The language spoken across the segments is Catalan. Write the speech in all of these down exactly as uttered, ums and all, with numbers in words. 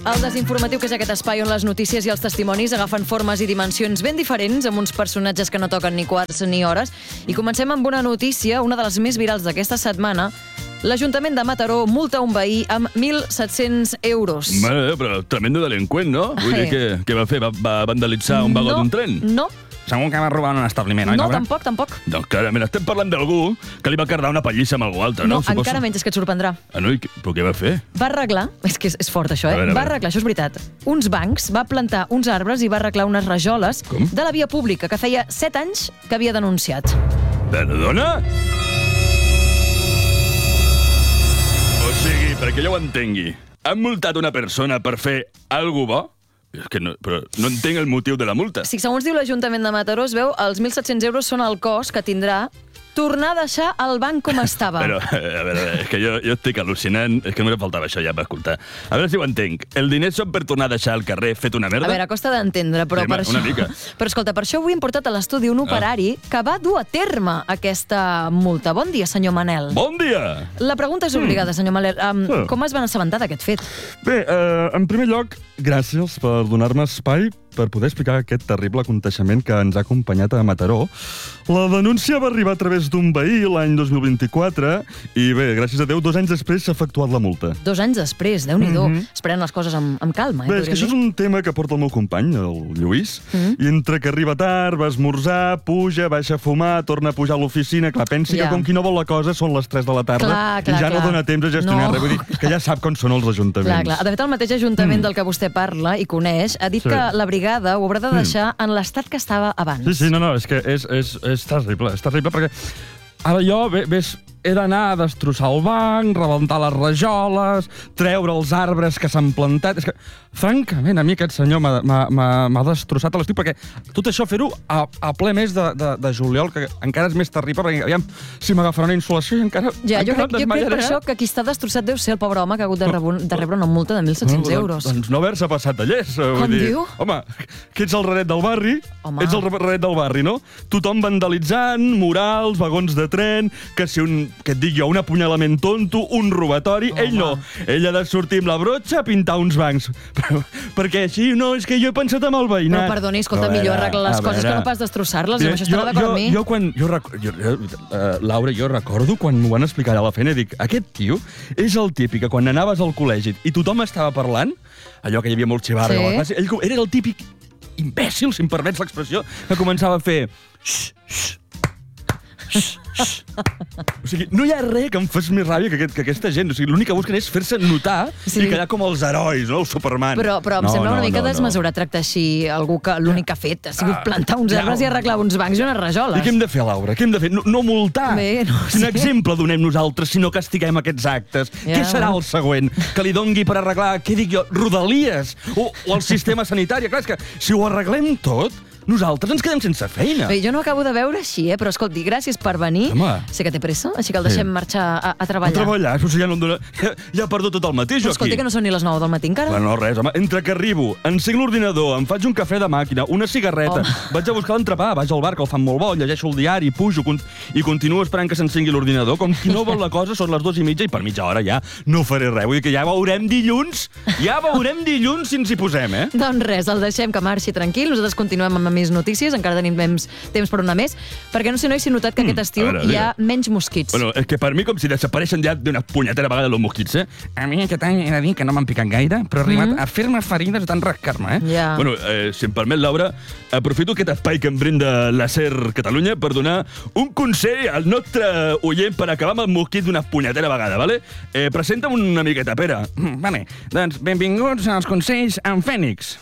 El desinformatiu, que és aquest espai on les notícies i els testimonis agafen formes i dimensions ben diferents, amb uns personatges que no toquen ni quarts ni hores. I comencem amb una notícia, una de les més virals d'aquesta setmana. L'Ajuntament de Mataró multa un veí amb mil set-cents euros. Mare, però tremendo delinqüent, no? Vull dir, què, què va fer? Va, va vandalitzar un vagó No, d'un tren? No, Segur que va robar en un establiment, oi, no, Laura? tampoc, tampoc. Doncs clarament estem parlant d'algú que li va cardar una pallissa amb algú altre, no? No, encara menys, és que et sorprendrà. Ah, no? I què- Però què va fer? Va arreglar, és que és, és fort això, A eh? veure, a Va veure. arreglar, això és veritat, uns bancs, va plantar uns arbres i va arreglar unes rajoles Com? de la via pública que feia set anys que havia denunciat. Perdona? O sigui, perquè jo ho entengui, han multat una persona per fer alguna bo? És que no, però no entenc el motiu de la multa. Si segons diu l'Ajuntament de Mataró, es veu, els mil set-cents euros són el cost que tindrà tornar a deixar el banc com estava. Però, a veure, a veure, és que jo, jo estic al·lucinant, és que només faltava això ja per escoltar. A veure si ho entenc. El diner són per tornar a deixar al carrer fet una merda? A veure, costa d'entendre, però Sí, per una això... mica. Però escolta, per això avui hem portat a l'estudi un operari que va dur a terme aquesta multa. Bon dia, senyor Manel. Bon dia! La pregunta és obligada, senyor Manel. Um, Ah. com es van assabentar d'aquest fet? Bé, eh, en primer lloc, gràcies per donar-me espai per poder explicar aquest terrible aconteixement que ens ha acompanyat a Mataró. La denúncia va arribar a través d'un veí l'any dos mil vint-i-quatre i bé, gràcies a Déu, dos anys després s'ha efectuat la multa. Dos anys després, Déu-n'hi-do. Mhm. Es prenen les coses amb, amb calma, eh? Bé, és que podríem això és dir. un tema que porta el meu company, el Lluís, Mhm. i entre que arriba tard, va esmorzar, puja, baixa a fumar, torna a pujar a l'oficina, clar, pensi Ja. que com qui no vol la cosa són les tres de la tarda Clar, clar, i ja clar. no dona temps a gestionar No. res. Vull dir que ja sap com són els ajuntaments. Clar, clar. De fet, el mateix ajuntament del que vostè parla i coneix ha dit Sí. que la brigada ho haurà de deixar en l'estat que estava abans. Sí, sí, no, no, és que és, és, és terrible, és terrible, perquè ara jo, bé, ves, he d'anar a destrossar el banc, rebentar les rajoles, treure els arbres que s'han plantat... És que, francament, a mi aquest senyor m'ha- m'ha m'ha- m'ha destrossat l'estiu, perquè tot això fer-ho a, a ple mes de, de, de juliol, que encara és més terrible, perquè aviam, si m'agafarà una insolació i encara, Ja, jo encara crec, jo crec per això que qui està destrossat deu ser el pobre home que ha hagut de, rebu, de rebre una multa de mil set-cents euros. Doncs no haver-se passat de llest. eh, vull Com dir, diu? Home, que ets el raret del barri, Home. ets el raret del barri, no? Tothom vandalitzant, murals, vagons de tren, que si un, que et dic jo, un apunyalament tonto, un robatori, Home. ell no. Ell ha de sortir amb la brotxa a pintar uns bancs. Però, perquè així, no, és que jo he pensat amb el Però veïnat. perdoni, escolta, A veure, millor arreglar les a coses que veure. no pas destrossar-les. Amb això jo, estarà d'acord jo, amb mi? jo quan... Jo, rec- jo, jo, uh, Laura, jo recordo quan m'ho van explicar a la feina, dic, aquest tio és el típic que quan anaves al col·legi i tothom estava parlant, allò que hi havia molt xivarri Sí. a la classe, ell com- era el típic imbècil, si em permets l'expressió, que començava a fer... Xx, xx, xx, xx. O sigui, no hi ha res que em fes més ràbia que, aquest, que aquesta gent. O sigui, l'únic que busquen és fer-se notar Sí. i quedar com els herois, no? El Superman. Però, però em No, sembla una no, mica no, no. desmesurat tractar així algú que l'únic que ha fet ha sigut plantar uns ja. arbres i arreglar uns bancs i unes I rajoles. què hem de fer, Laura? Què hem de fer? No, no multar. Bé, no ho Quin sé. exemple donem nosaltres si no castiguem aquests actes? Ja. Què serà el següent? Que li dongui per arreglar, què dic jo, rodalies? O, o el sistema sanitari? Clar, és que si ho arreglem tot, nosaltres ens quedem sense feina. Bé, jo no ho acabo de veure així, eh? Però escolti, gràcies per venir. Home. Sé que té pressa, així que el deixem Sí. marxar a, a A treballar. treballar, però si ja no em dona... Ja, ja ha perdut tot el mateix, Però jo escolti, aquí. que no són ni les nou del matí encara. Bueno, no, res, home. Entre que arribo, encenc l'ordinador, em faig un cafè de màquina, una cigarreta, Home. vaig a buscar l'entrepà, vaig al bar, que el fan molt bo, llegeixo el diari, pujo con- i continuo esperant que s'encengui l'ordinador. Com qui no vol la cosa, són les dues i mitja i per mitja hora ja no faré res. Vull dir que ja veurem dilluns, ja veurem dilluns si ens hi posem, eh? Doncs res, el deixem que marxi tranquil. Nosaltres continuem amb més notícies, encara tenim temps, temps per una més, perquè no sé, no he notat que aquest estiu a veure, hi ha menys mosquits. Bueno, és que per mi com si desapareixen ja d'una punyetera vegada els mosquits, eh? A mi aquest any he de dir que no m'han picat gaire, però he arribat Mhm. a fer-me ferides de tant rascar-me, eh? Ja. Bueno, eh, si em permet, Laura, aprofito aquest espai que em brinda la SER Catalunya per donar un consell al nostre oient per acabar amb el mosquit d'una punyetera vegada, vale? Eh, presenta'm una miqueta, Pere. Mm, Vale, doncs benvinguts als consells en Fènix.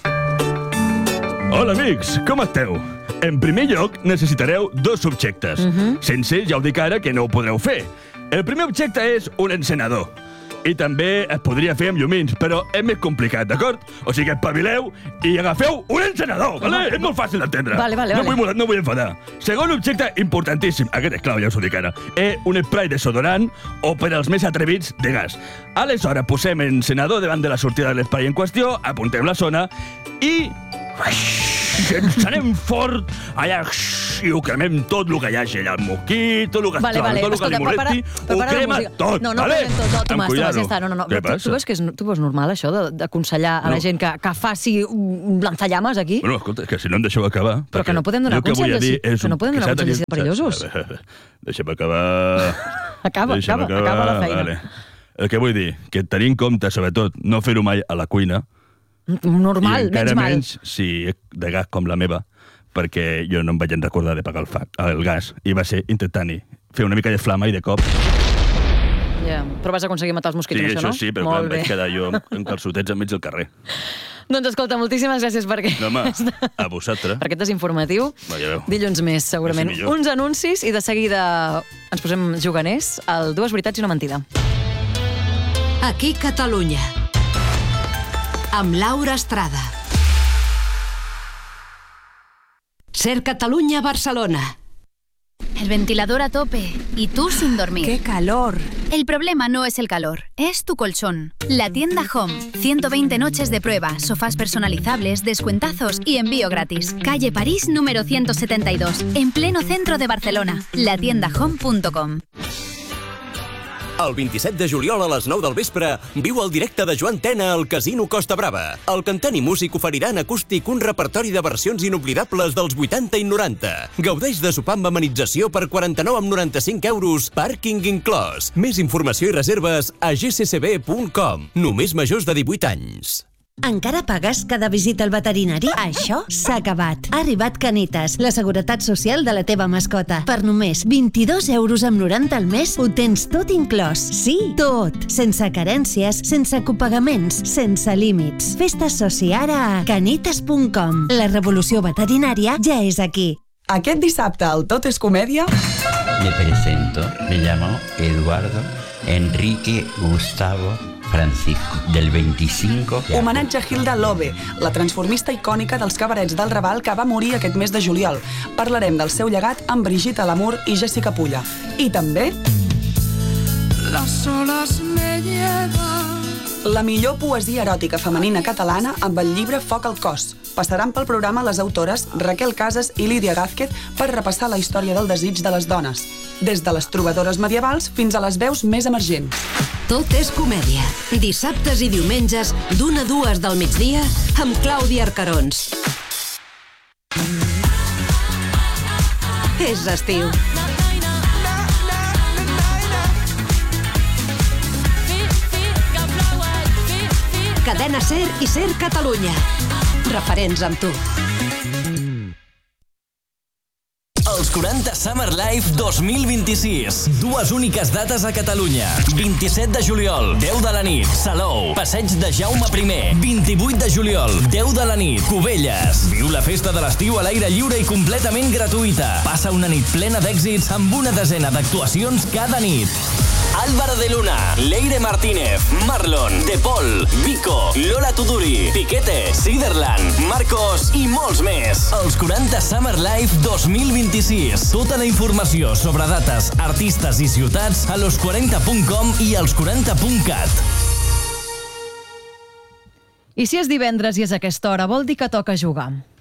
Hola, amics, com esteu? En primer lloc, necessitareu dos objectes. Sense ells, ja ho dic ara, que no ho podreu fer. El primer objecte és un encenedor. I també es podria fer amb llumins, però és més complicat, d'acord? O sigui que espavileu i agafeu un encenedor, vale? És molt fàcil d'entendre. Vale, vale, no vale. Vull, no vull enfadar. Segon objecte importantíssim, aquest és clau, ja us ho dic ara, és un spray desodorant o, per als més atrevits, de gas. Aleshores, posem l'encenedor davant de la sortida de l'esprai en qüestió, apuntem la zona i... encenem fort, allà... i ho cremem tot el que hi hagi allà, el moquito, el Vale, gastrol, vale, tot el escolta, que li prepara, molesti, ho prepara la crema música. tot, No, no vale? cremem tot, Amb Tomàs, Tomàs, cuidado. ja està. No, no, no. Què Tu, passa? tu veus que és, tu veus normal, això, de- d'aconsellar a la No. gent que, que faci un lanzallames aquí? Bueno, escolta, és que si no em deixeu acabar... Però que perquè no podem donar jo que vull consells dir així, és que no un- podem donar s'ha de consells tenir- així perillosos. A veure, Deixa'm acabar... Acaba, Deixa'm acaba, acaba la feina. Vale. El que vull dir, que tenir en compte, sobretot, no fer-ho mai a la cuina, Normal, i encara menys mal. menys si de gas com la meva, perquè jo no em vaig recordar de pagar el, fa, el gas, i va ser intentant-hi fer una mica de flama i de cop. Ja, però vas aconseguir matar els Sí, mosquitos, això no? sí, però clar, Molt em bé. vaig quedar jo en calçotets enmig del carrer. Doncs escolta, moltíssimes gràcies perquè... No, home, a vosaltres. per aquest desinformatiu. Va, ja veu. Dilluns més, segurament. Va ser millor. Uns anuncis i de seguida ens posem juganers al Dues veritats i una mentida. Aquí Catalunya. Amb Laura Estrada. Ser Catalunya, Barcelona. El ventilador a tope y tú sin dormir. ¡Qué calor! El problema no es el calor, es tu colchón. La tienda Home. ciento veinte noches de prueba, sofás personalizables, descuentazos y envío gratis. Calle París número ciento setenta y dos, en pleno centro de Barcelona. la tienda home punto com. El vint-i-set de juliol a les nou del vespre viu el directe de Joan Tena al Casino Costa Brava. El cantant i músic oferirà en acústic un repertori de versions inoblidables dels vuitanta i noranta. Gaudeix de sopar amb amenització per quaranta-nou coma noranta-cinc euros, pàrquing inclòs. Més informació i reserves a g c c b punt com. Només majors de divuit anys. Encara pagues cada visita al veterinari? Això s'ha acabat. Ha arribat Canitas, la seguretat social de la teva mascota. Per només vint-i-dos euros amb noranta al mes ho tens tot inclòs. Sí, tot. Sense carències, sense copagaments, sense límits. Fes-te soci ara a canitas punt com. La revolució veterinària ja és aquí. Aquest dissabte al Tot és Comèdia... Me presento, me llamo Eduardo Enrique Gustavo Francisco, del veinticinco... Homenatge a Hilda Lobe, la transformista icònica dels cabarets del Raval que va morir aquest mes de juliol. Parlarem del seu llegat amb Brigitte Lamour i Jessica Pulla. I també... Las olas me llevan... La millor poesia eròtica femenina catalana amb el llibre Foc al cos. Passaran pel programa les autores Raquel Casas i Lídia Gázquez per repassar la història del desig de les dones, des de les trobadores medievals fins a les veus més emergents. Tot és comèdia. Dissabtes i diumenges, d'una a dues del migdia, amb Clàudia Arcarons. És estiu. Cadena Ser i Ser Catalunya. Referents amb tu. Els quaranta Summer Life dos mil vint-i-sis. Dues úniques dates a Catalunya. vint-i-set de juliol, deu de la nit, Salou, Passeig de Jaume primer. vint-i-vuit de juliol, deu de la nit, Cubelles. Viu la festa de l'estiu a l'aire lliure i completament gratuïta. Passa una nit plena d'èxits amb una desena d'actuacions cada nit. Álvaro de Luna, Leire Martínez, Marlon, De Paul, Vico, Lola Tuduri, Piquete, Siderland, Marcos i molts més. Els quaranta Summer Life dos mil vint-i-sis. Tota la informació sobre dates, artistes i ciutats a los quaranta punt com i als quaranta punt cat. I si és divendres i és a aquesta hora, vol dir que toca jugar.